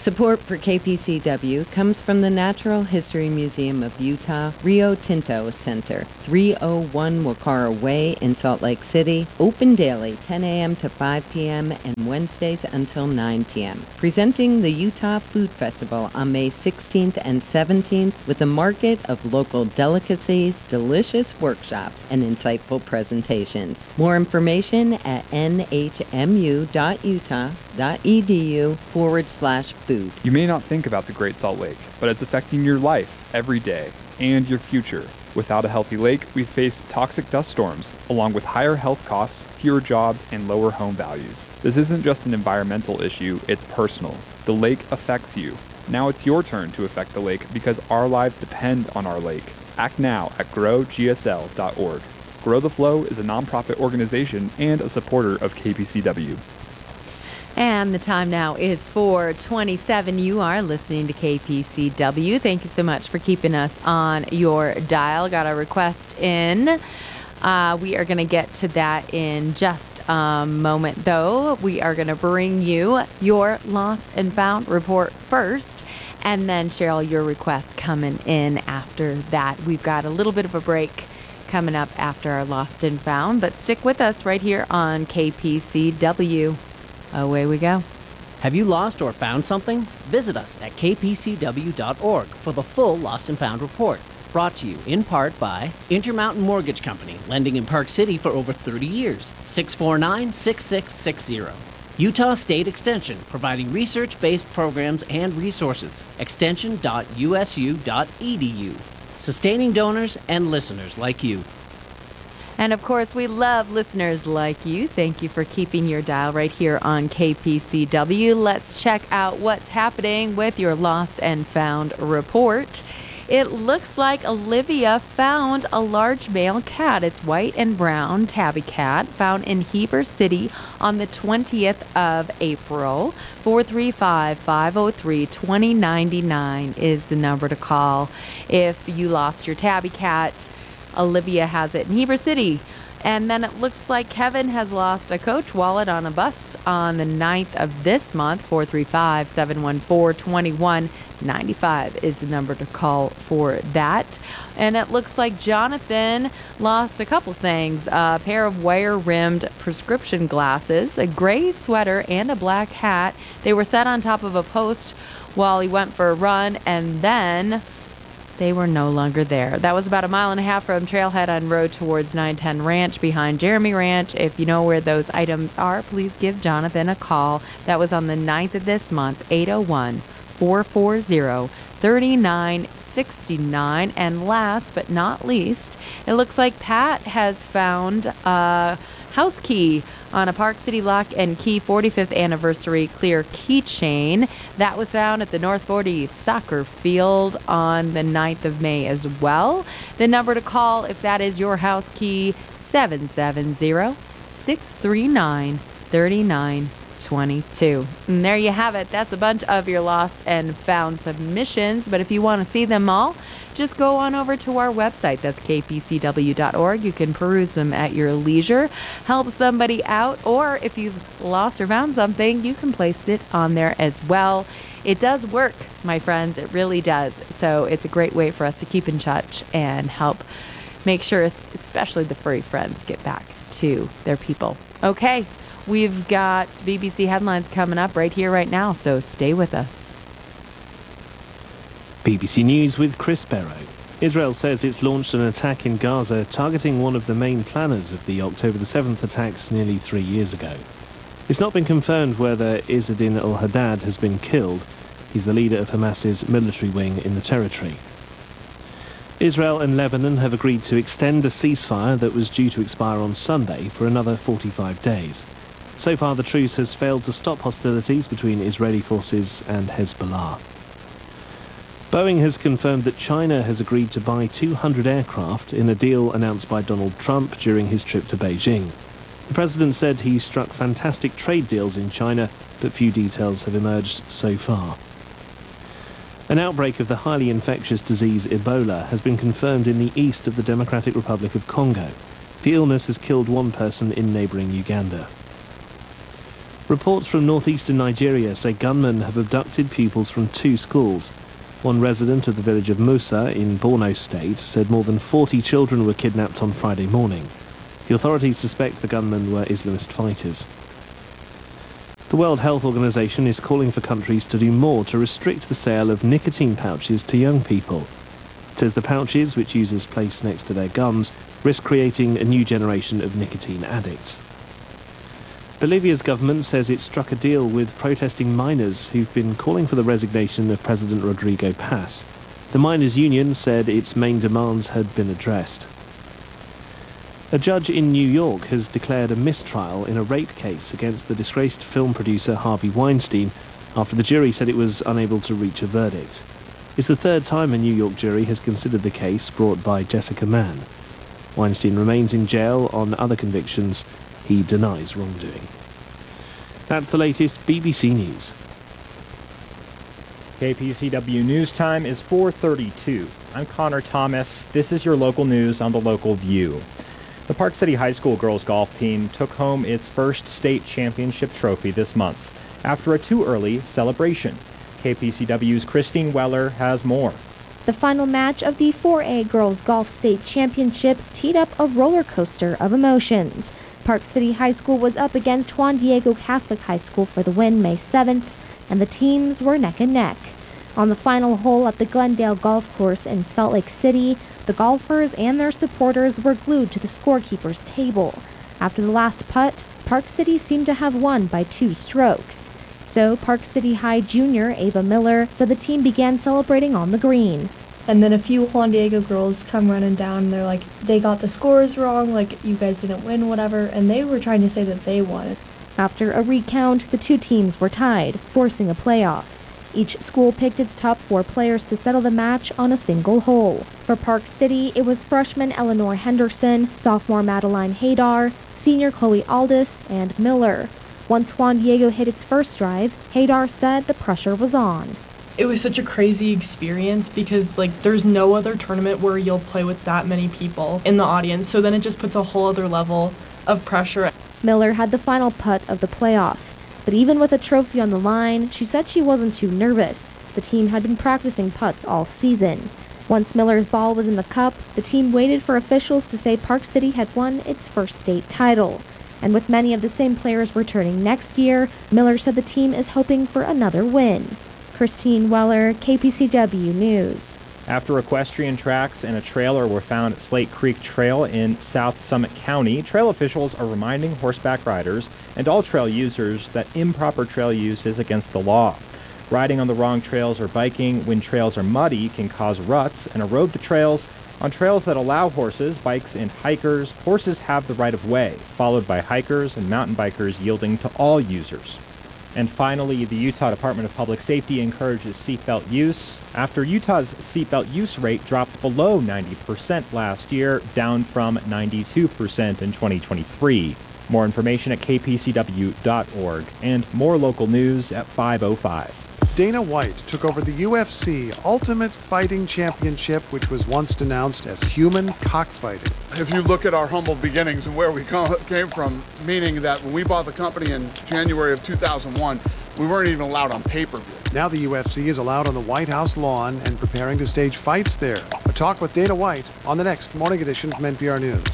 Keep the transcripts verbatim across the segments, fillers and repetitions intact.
Support for K P C W comes from the Natural History Museum of Utah Rio Tinto Center, three oh one Wakara Way in Salt Lake City, open daily ten a.m. to five p.m. and Wednesdays until nine p.m. Presenting the Utah Food Festival on May sixteenth and seventeenth with a market of local delicacies, delicious workshops, and insightful presentations. More information at nhmu.utah.edu forward slash food. You may not think about the Great Salt Lake, but it's affecting your life every day and your future. Without a healthy lake, we face toxic dust storms, along with higher health costs, fewer jobs, and lower home values. This isn't just an environmental issue, it's personal. The lake affects you. Now it's your turn to affect the lake because our lives depend on our lake. Act now at grow g s l dot org. Grow the Flow is a nonprofit organization and a supporter of K P C W. And the time now is four twenty-seven. You are listening to K P C W. Thank you so much for keeping us on your dial. Got a request in. Uh, we are going to get to that in just a moment, though. We are going to bring you your Lost and Found report first. And then, Cheryl, your request coming in after that. We've got a little bit of a break coming up after our Lost and Found. But stick with us right here on K P C W. Away we go. Have you lost or found something? Visit us at k p c w dot org for the full Lost and Found report. Brought to you in part by Intermountain Mortgage Company, lending in Park City for over thirty years. six four nine, six six six zero. Utah State Extension, providing research-based programs and resources. extension dot u s u dot e d u. Sustaining donors and listeners like you. And of course, we love listeners like you. Thank you for keeping your dial right here on K P C W. Let's check out what's happening with your Lost and Found report. It looks like Olivia found a large male cat. It's white and brown tabby cat found in Heber City on the twentieth of April. four three five, five oh three, two oh nine nine is the number to call if you lost your tabby cat. Olivia has it in Heber City. And then it looks like Kevin has lost a coach wallet on a bus on the ninth of this month. four three five, seven one four, two one nine five is the number to call for that. And it looks like Jonathan lost a couple things. A pair of wire-rimmed prescription glasses, a gray sweater, and a black hat. They were set on top of a post while he went for a run, and then they were no longer there. That was about a mile and a half from Trailhead on road towards nine ten Ranch behind Jeremy Ranch. If you know where those items are, please give Jonathan a call. That was on the ninth of this month, eight oh one, four four zero, three nine six nine. And last but not least, it looks like Pat has found a house key on a Park City Lock and Key forty-fifth anniversary clear keychain. That was found at the North forty soccer field on the ninth of May as well. The number to call if that is your house key, seven seven zero, six three nine, three nine two two. And there you have it. That's a bunch of your Lost and Found submissions. But if you want to see them all, just go on over to our website. That's k p c w dot org. You can peruse them at your leisure, help somebody out, or if you've lost or found something, you can place it on there as well. It does work, my friends. It really does. So it's a great way for us to keep in touch and help make sure, especially the furry friends, get back to their people. Okay, we've got B B C headlines coming up right here, right now, so stay with us. B B C News with Chris Barrow. Israel says it's launched an attack in Gaza targeting one of the main planners of the October the seventh attacks nearly three years ago. It's not been confirmed whether Izzadin al-Haddad has been killed. He's the leader of Hamas's military wing in the territory. Israel and Lebanon have agreed to extend a ceasefire that was due to expire on Sunday for another forty-five days. So far, the truce has failed to stop hostilities between Israeli forces and Hezbollah. Boeing has confirmed that China has agreed to buy two hundred aircraft in a deal announced by Donald Trump during his trip to Beijing. The president said he struck fantastic trade deals in China, but few details have emerged so far. An outbreak of the highly infectious disease Ebola has been confirmed in the east of the Democratic Republic of Congo. The illness has killed one person in neighbouring Uganda. Reports from northeastern Nigeria say gunmen have abducted pupils from two schools. One resident of the village of Musa in Borno State said more than forty children were kidnapped on Friday morning. The authorities suspect the gunmen were Islamist fighters. The World Health Organization is calling for countries to do more to restrict the sale of nicotine pouches to young people. It says the pouches, which users place next to their guns, risk creating a new generation of nicotine addicts. Bolivia's government says it struck a deal with protesting miners who've been calling for the resignation of President Rodrigo Paz. The miners' union said its main demands had been addressed. A judge in New York has declared a mistrial in a rape case against the disgraced film producer Harvey Weinstein after the jury said it was unable to reach a verdict. It's the third time a New York jury has considered the case brought by Jessica Mann. Weinstein remains in jail on other convictions. He denies wrongdoing. That's the latest B B C News. K P C W News Time is four thirty-two. I'm Connor Thomas. This is your local news on the Local View. The Park City High School girls golf team took home its first state championship trophy this month after a too early celebration. K P C W's Christine Weller has more. The final match of the four A Girls Golf State Championship teed up a roller coaster of emotions. Park City High School was up against Juan Diego Catholic High School for the win May seventh, and the teams were neck and neck. On the final hole at the Glendale Golf Course in Salt Lake City, the golfers and their supporters were glued to the scorekeeper's table. After the last putt, Park City seemed to have won by two strokes. So Park City High junior Ava Miller said the team began celebrating on the green. And then a few Juan Diego girls come running down and they're like, they got the scores wrong, like you guys didn't win, whatever, and they were trying to say that they won. After a recount, the two teams were tied, forcing a playoff. Each school picked its top four players to settle the match on a single hole. For Park City, it was freshman Eleanor Henderson, sophomore Madeline Haydar, senior Chloe Aldis, and Miller. Once Juan Diego hit its first drive, Haydar said the pressure was on. It was such a crazy experience because, like, there's no other tournament where you'll play with that many people in the audience, so then it just puts a whole other level of pressure. Miller had the final putt of the playoff, but even with a trophy on the line, she said she wasn't too nervous. The team had been practicing putts all season. Once Miller's ball was in the cup, the team waited for officials to say Park City had won its first state title. And with many of the same players returning next year, Miller said the team is hoping for another win. Christine Weller, K P C W News. After equestrian tracks and a trailer were found at Slate Creek Trail in South Summit County, trail officials are reminding horseback riders and all trail users that improper trail use is against the law. Riding on the wrong trails or biking when trails are muddy can cause ruts and erode the trails. On trails that allow horses, bikes, and hikers, horses have the right of way, followed by hikers and mountain bikers yielding to all users. And finally, the Utah Department of Public Safety encourages seatbelt use after Utah's seatbelt use rate dropped below ninety percent last year, down from ninety-two percent in twenty twenty-three. More information at k p c w dot org and more local news at five oh five. Dana White took over the U F C Ultimate Fighting Championship, which was once denounced as human cockfighting. If you look at our humble beginnings and where we came from, meaning that when we bought the company in January of two thousand one, we weren't even allowed on pay-per-view. Now the U F C is allowed on the White House lawn and preparing to stage fights there. A talk with Dana White on the next Morning Edition from N P R News.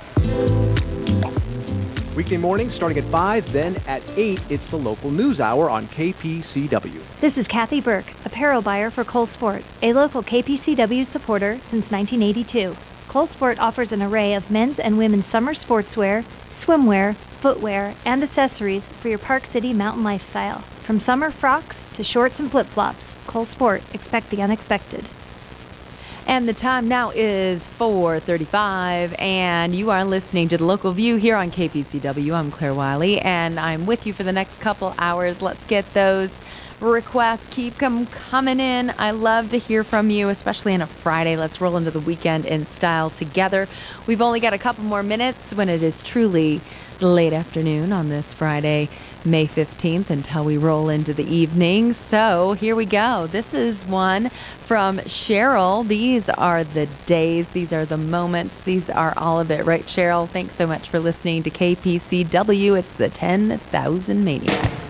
Weekday mornings starting at five, then at eight, it's the local news hour on K P C W. This is Kathy Burke, apparel buyer for Cole Sport, a local K P C W supporter since nineteen eighty-two. Cole Sport offers an array of men's and women's summer sportswear, swimwear, footwear, and accessories for your Park City mountain lifestyle. From summer frocks to shorts and flip-flops, Cole Sport, expect the unexpected. And the time now is four thirty-five, and you are listening to The Local View here on K P C W. I'm Claire Wiley, and I'm with you for the next couple hours. Let's get those requests. Keep them coming in. I love to hear from you, especially on a Friday. Let's roll into the weekend in style together. We've only got a couple more minutes when it is truly late afternoon on this Friday, May fifteenth, until we roll into the evening. So here we go. This is one from Cheryl. These are the days. These are the moments. These are all of it. Right, Cheryl? Thanks so much for listening to K P C W. It's the ten thousand Maniacs.